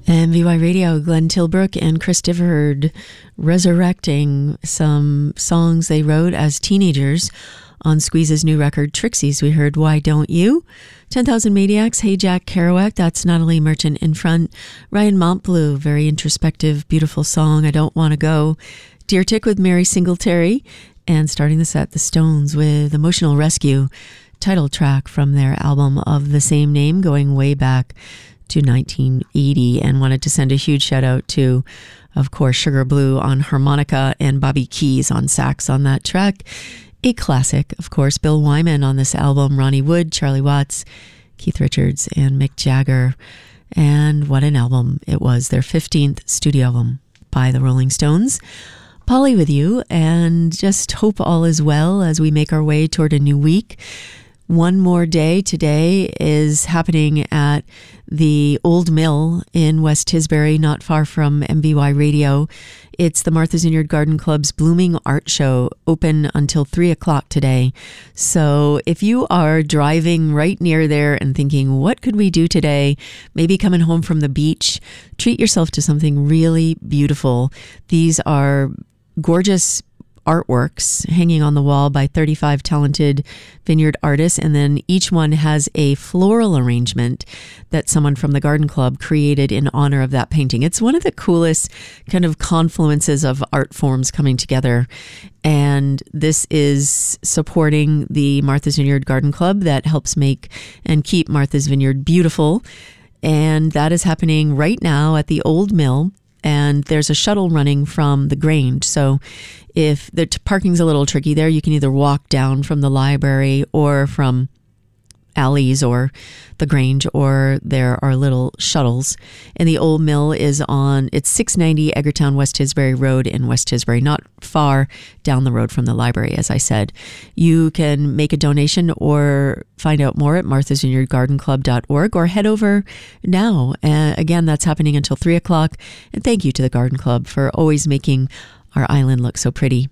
MVY Radio, Glenn Tilbrook and Chris Difford resurrecting some songs they wrote as teenagers on Squeeze's new record, Trixie's. We heard Why Don't You? 10,000 Maniacs, Hey Jack Kerouac, that's Natalie Merchant in front. Ryan Montbleu, very introspective, beautiful song, I Don't Want to Go. Dear Tick with Mary Singletary. And starting the set, The Stones with Emotional Rescue, title track from their album of the same name, going way back to 1980. And wanted to send a huge shout out to, of course, Sugar Blue on harmonica and Bobby Keys on sax on that track. A classic, of course, Bill Wyman on this album, Ronnie Wood, Charlie Watts, Keith Richards, and Mick Jagger. And what an album it was, their 15th studio album by the Rolling Stones. Polly with you, and just hope all is well as we make our way toward a new week. One more day today is happening at the Old Mill in West Tisbury, not far from MVY Radio. It's the Martha's Vineyard Garden Club's Blooming Art Show, open until 3 o'clock today. So if you are driving right near there and thinking, what could we do today? Maybe coming home from the beach, treat yourself to something really beautiful. These are gorgeous artworks hanging on the wall by 35 talented vineyard artists, and then each one has a floral arrangement that someone from the garden club created in honor of that painting. It's one of the coolest kind of confluences of art forms coming together, and this is supporting the Martha's Vineyard Garden Club that helps make and keep Martha's Vineyard beautiful, and that is happening right now at the Old Mill. And there's a shuttle running from the Grange. So if the parking's a little tricky there, you can either walk down from the library or from alleys or the Grange, or there are little shuttles. And the Old Mill is it's 690 Edgartown West Tisbury Road in West Tisbury, not far down the road from the library, as I said. You can make a donation or find out more at marthasvineyardgardenclub.org, or head over now. Again, that's happening until 3 o'clock. And thank you to the Garden Club for always making our island look so pretty.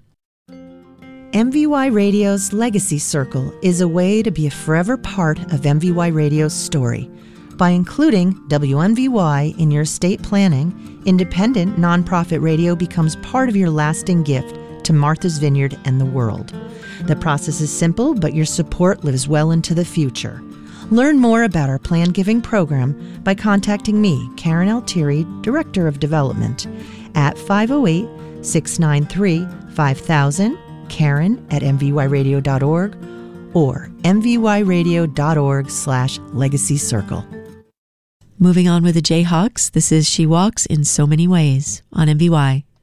MVY Radio's Legacy Circle is a way to be a forever part of MVY Radio's story. By including WMVY in your estate planning, independent nonprofit radio becomes part of your lasting gift to Martha's Vineyard and the world. The process is simple, but your support lives well into the future. Learn more about our plan giving program by contacting me, Karen Altieri, Director of Development, at 508-693-5000, Karen@mvyradio.org, or mvyradio.org/legacy circle. Moving on with the Jayhawks, this is She Walks in So Many Ways on MVY.